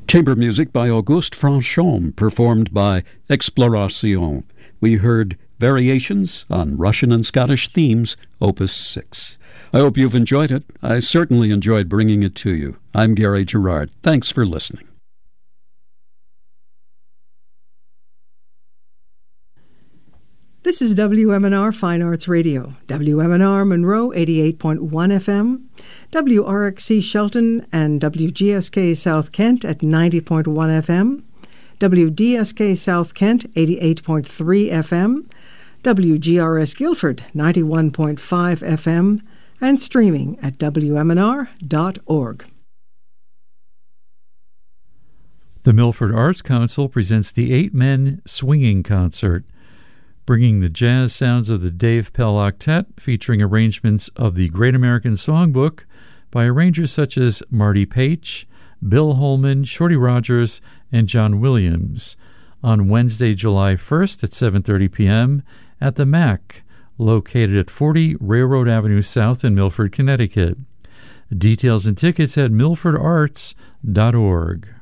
Chamber music by Auguste Franchomme, performed by Exploration. We heard variations on Russian and Scottish themes, Opus 6. I hope you've enjoyed it. I certainly enjoyed bringing it to you. I'm Gary Gerard. Thanks for listening. This is WMNR Fine Arts Radio, WMNR Monroe 88.1 FM, WRXC Shelton and WGSK South Kent at 90.1 FM, WDSK South Kent 88.3 FM, WGRS Guilford 91.5 FM, and streaming at WMNR.org. The Milford Arts Council presents the 8 Men Swinging Concert, bringing the jazz sounds of the Dave Pell Octet, featuring arrangements of the Great American Songbook by arrangers such as Marty Paich, Bill Holman, Shorty Rogers, and John Williams, on Wednesday, July 1st at 7:30 p.m. at the MAC, located at 40 Railroad Avenue South in Milford, Connecticut. Details and tickets at milfordarts.org.